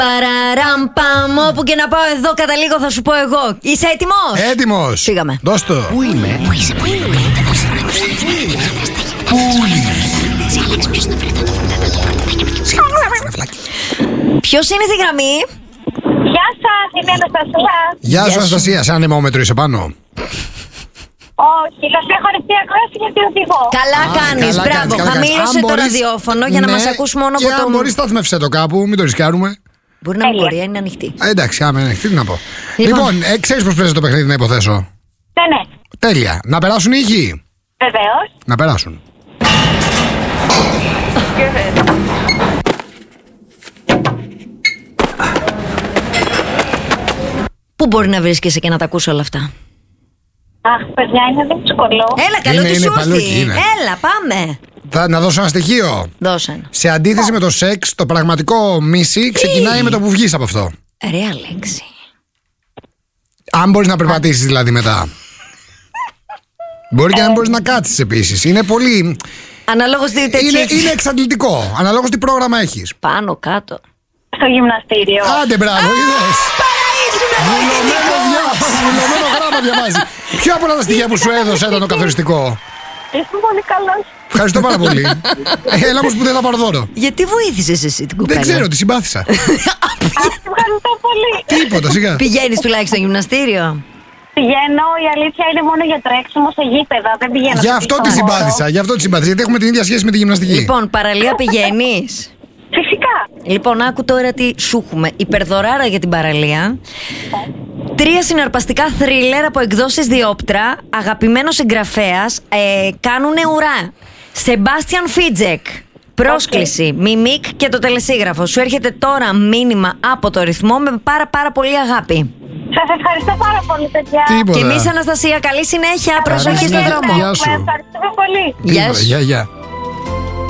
Παραραμπαμ, όπου και να πάω εδώ καταλήγω θα σου πω εγώ. Είσαι έτοιμος? Έτοιμος. Φύγαμε. Δώσ' το. Πού είμαι? Πού είσαι? Πού είμαι? Ποιος είναι στη γραμμή? Γεια σας, είμαι η Αναστασία. Γεια σου, Αναστασία. Σαν ανεμόμετρο είσαι πάνω. Όχι, θα σε έχω ρευτεί ακρόαση γιατί οδηγώ. Καλά κάνεις, καλά μπράβο. κάνεις, καλά κάνεις. Χαμήλωσε Αν το μπορείς- ραδιόφωνο για να Ναι, μας ακούς μόνο και από το. αν μπορείς στάθμευσέ το κάπου, μην το ρισκάρουμε. Μπορεί να μην Τέλεια. μπορεί, είναι ανοιχτή. Εντάξει, άμα είναι ανοιχτή, τι να πω. Λοιπόν. Λοιπόν, ξέρεις πώς παίζει το παιχνίδι, να υποθέσω. Ναι. Τέλεια. Να περάσουν οι ήχοι. Βεβαίως. Να περάσουν. Πού μπορεί να βρίσκεσαι και να τα ακούς όλα αυτά? Αχ, παιδιά, είναι δύσκολο. Έλα, καλό Είναι, τι είναι σου παλούκι, έρθει. είναι. Έλα, πάμε. Να δώσω ένα στοιχείο. Δώσε ένα. Σε αντίθεση με το σεξ, το πραγματικό μίση ξεκινάει με το που βγεις από αυτό. Ωραία λέξη. Αν μπορείς να περπατήσεις δηλαδή μετά. Μπορεί και να μην μπορείς να κάτσεις επίσης. Είναι πολύ. Αναλόγως τι τέτοιο έχεις. Είναι εξαντλητικό. Αναλόγως τι πρόγραμμα έχεις. Πάνω, κάτω. Στο γυμναστήριο. Άντε, μπράβο, είδες. Βουλωμένο γράμμα διαβάζει. Ποιο από όλα τα στοιχεία που σου έδωσε ήταν το καθοριστικό? Είσαι πολύ καλός. Ευχαριστώ πάρα πολύ. Έλα όμως που δεν θα πάρω δώρο. Γιατί βοήθησες εσύ την κοπέλα? Δεν ξέρω, τη συμπάθησα. Αχ, ευχαριστώ πολύ. Τίποτα, σιγά. Πηγαίνεις τουλάχιστον γυμναστήριο? Πηγαίνω, η αλήθεια είναι μόνο για τρέξιμο σε γήπεδα. Δεν πηγαίνω. Γι' αυτό τη συμπάθησα. Γιατί έχουμε την ίδια σχέση με τη γυμναστική. Λοιπόν, παραλία πηγαίνεις? Φυσικά. Λοιπόν, άκου τώρα τι σου έχουμε. Υπερδωράρα για την παραλία. 3 συναρπαστικά θρίλερ από εκδόσεις Διόπτρα. Αγαπημένος συγγραφέας. Κάνουνε ουρά. Σεμπάστιαν Φίτζεκ. Πρόσκληση, Μιμίκ και το τελεσίγραφο. Σου έρχεται τώρα μήνυμα από το ρυθμό με πάρα πολύ αγάπη. Σας ευχαριστώ πάρα πολύ, παιδιά. Τίποτα. Και εμείς, Αναστασία, καλή συνέχεια. Προσοχή στον συνέχεια. δρόμο. Γεια σου. Ευχαριστούμε πολύ. Γεια Τίποτα. σου. Γεια.